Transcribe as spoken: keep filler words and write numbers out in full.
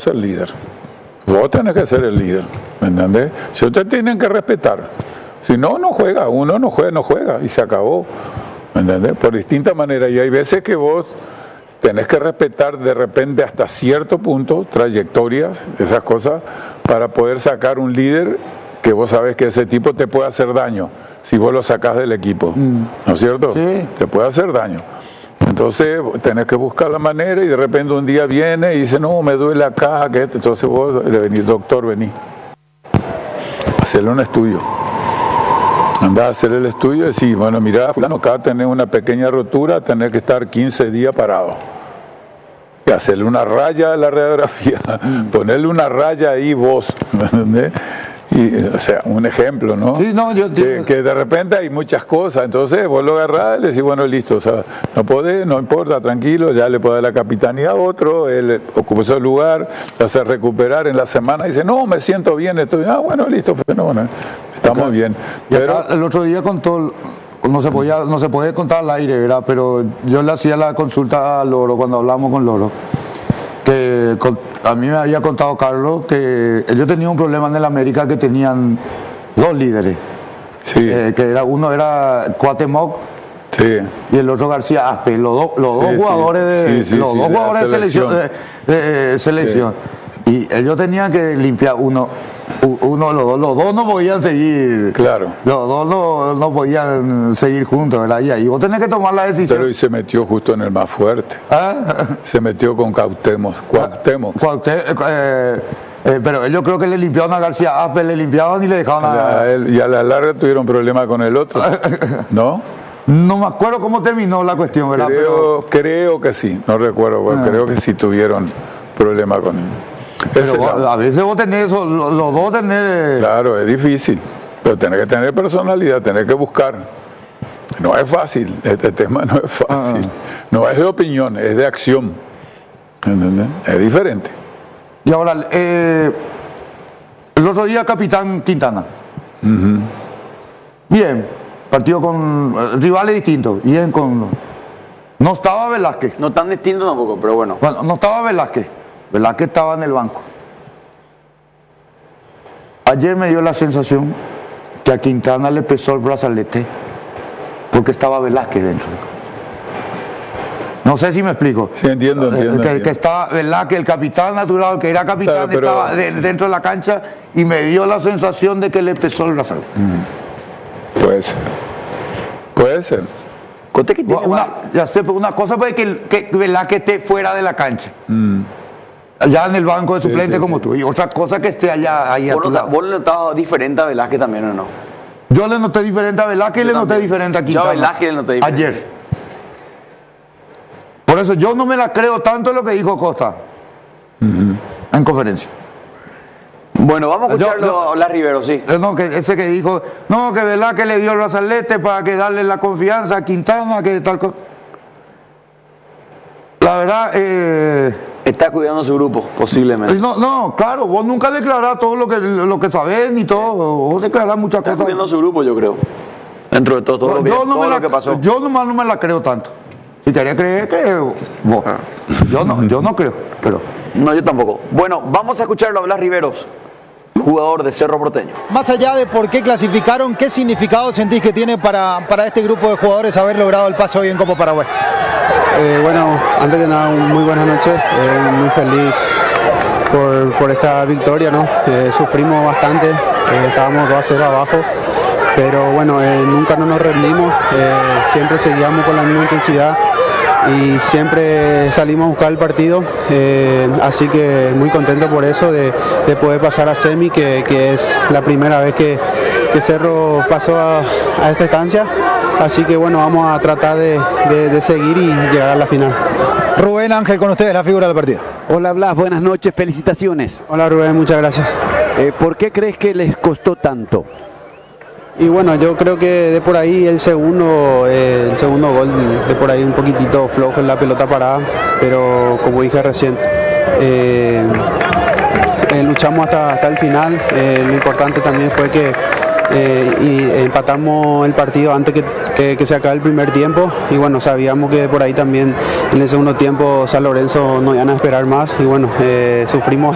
sos el líder. Vos tenés que ser el líder, ¿me entendés? Si ustedes tienen que respetar. Si no, no juega. Uno no juega, no juega. Y se acabó, ¿me entendés? Por distintas maneras. Y hay veces que vos tenés que respetar de repente hasta cierto punto, trayectorias, esas cosas, para poder sacar un líder que vos sabés que ese tipo te puede hacer daño si vos lo sacás del equipo, ¿no es cierto? Sí. Te puede hacer daño. Entonces tenés que buscar la manera y de repente un día viene y dice, no, me duele acá, que esto. Entonces vos le venís, doctor, vení, hacerle un estudio. Andá a hacer el estudio y decís, bueno, mira, fulano, acá tenés una pequeña rotura, tenés que estar quince días parado. Y hacerle una raya a la radiografía, ponerle una raya ahí vos, ¿me entendés? Y, o sea, un ejemplo, ¿no? Sí, no, yo que, que de repente hay muchas cosas, entonces vos lo agarrás y le decís, bueno, listo, o sea, no podés, no importa, tranquilo, ya le podés dar la capitanía a otro, él ocupó ese lugar, lo hace recuperar en la semana, y dice, no, me siento bien, estoy, ah, bueno, listo, fenómeno, estamos acá, bien. Y Pero, acá, el otro día contó, no se podía, no se puede contar al aire, ¿verdad? Pero yo le hacía la consulta a Loro cuando hablamos con Loro, que con, a mí me había contado Carlos que ellos tenían un problema en el América que tenían dos líderes, sí, eh, que era uno era Cuauhtémoc sí, y el otro García Aspe, los, do, los sí, dos sí. jugadores de Sí, sí, los sí, dos de la jugadores de selección, selección. de, de, de selección. Sí. Y ellos tenían que limpiar uno, uno los dos, los dos no podían seguir, claro. Los dos no, no podían seguir juntos, ¿verdad? Y ahí vos tenés que tomar la decisión. Pero y se metió justo en el más fuerte. ¿Ah? Se metió con Cuauhtémoc. Cuauhtémoc. Cuauhtémoc, eh, eh, pero ellos creo que le limpiaban a García Aspe, le limpiaban y le dejaban a... A él, y a la larga tuvieron problemas con el otro, ¿no? No me acuerdo cómo terminó la cuestión, ¿verdad? Creo, pero... creo que sí, no recuerdo, bueno, ah. creo que sí tuvieron problemas con él. Pero vos, a veces vos tenés eso, los, los dos tenés... Claro, es difícil, pero tenés que tener personalidad, tenés que buscar. No es fácil, este tema no es fácil. Ah. No es de opinión, es de acción. ¿Entendés? Es diferente. Y ahora, eh, el otro día capitán Quintana. Uh-huh. Bien, partido con eh, rivales distintos, bien con... No estaba Velázquez. No tan distinto tampoco, pero bueno. Bueno, no estaba Velázquez. Velázquez estaba en el banco. Ayer me dio la sensación que a Quintana le pesó el brazalete porque estaba Velázquez dentro. No sé si me explico. Sí, entiendo, entiendo. Que, entiendo. que estaba Velázquez, el capitán natural, que era capitán, claro, pero, estaba de, dentro de la cancha y me dio la sensación de que le pesó el brazalete. Mm. Puede ser. Puede ser. Una, ya sé, una cosa puede que, que Velázquez esté fuera de la cancha. Mm. Allá en el banco de suplente, sí, sí, como sí. tú. Y otra cosa que esté allá ahí a tu lado. ¿Vos le notabas diferente a Velázquez también o no? Yo le noté diferente a Velázquez y le noté diferente a Quintana. Yo a Velázquez le noté diferente. Ayer. Por eso yo no me la creo tanto lo que dijo Costa uh-huh. en conferencia. Bueno, vamos a escucharlo a Rivero, sí. No, que ese que dijo, no, que Velázquez le dio el brazalete para que darle la confianza a Quintana, que tal cosa. La verdad, eh... está cuidando su grupo, posiblemente. No, no, claro, vos nunca declarás todo lo que, lo que sabés ni todo, vos declarás muchas está cosas. Está cuidando su grupo, yo creo. Dentro de todo, todo, no, lo, que, no todo la, lo que pasó. Yo nomás no me la creo tanto. Si querés creer, creo vos. Ah. Yo no, yo no creo, pero... No, yo tampoco. Bueno, vamos a escucharlo hablar Riveros, jugador de Cerro Porteño. Más allá de por qué clasificaron, ¿qué significado sentís que tiene para, para este grupo de jugadores haber logrado el pase hoy en Copa Paraguay? Eh, bueno, antes que nada, muy buenas noches, eh, muy feliz por, por esta victoria, ¿no? Eh, sufrimos bastante, eh, estábamos dos a cero abajo, pero bueno, eh, nunca no nos rendimos, eh, siempre seguíamos con la misma intensidad y siempre salimos a buscar el partido, eh, así que muy contento por eso, de, de poder pasar a semi, que, que es la primera vez que, que Cerro pasó a, a esta estancia, así que bueno, vamos a tratar de, de, de seguir y llegar a la final. Rubén Ángel, con ustedes la figura del partido. Hola Blas, buenas noches, felicitaciones. Hola Rubén, muchas gracias. Eh, ¿Por qué crees que les costó tanto? Y bueno, yo creo que de por ahí el segundo, eh, el segundo gol, de por ahí un poquitito flojo en la pelota parada, pero como dije recién, eh, eh, luchamos hasta, hasta el final, eh, lo importante también fue que eh, y empatamos el partido antes que, que, que se acabe el primer tiempo y bueno, sabíamos que por ahí también en el segundo tiempo San Lorenzo no iban a esperar más y bueno, eh, sufrimos